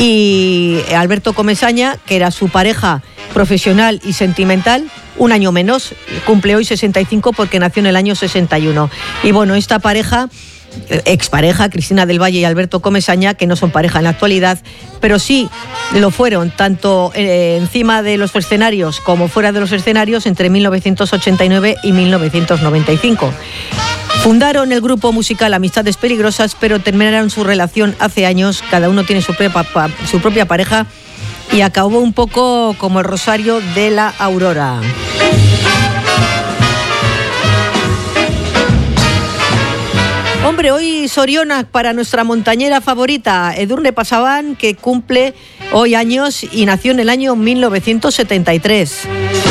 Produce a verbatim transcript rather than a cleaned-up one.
y Alberto Comesaña, que era su pareja profesional y sentimental, un año menos, cumple hoy sesenta y cinco porque nació en el año sesenta y uno. Y bueno, esta pareja, expareja, Cristina del Valle y Alberto Comesaña, que no son pareja en la actualidad, pero sí lo fueron tanto eh, encima de los escenarios como fuera de los escenarios entre mil novecientos ochenta y nueve y mil novecientos noventa y cinco. Fundaron el grupo musical Amistades Peligrosas, pero terminaron su relación hace años, cada uno tiene su propia, su propia pareja, y acabó un poco como el Rosario de la Aurora. Hombre, hoy Soriona para nuestra montañera favorita, Edurne Pasaban, que cumple hoy años y nació en el año mil novecientos setenta y tres.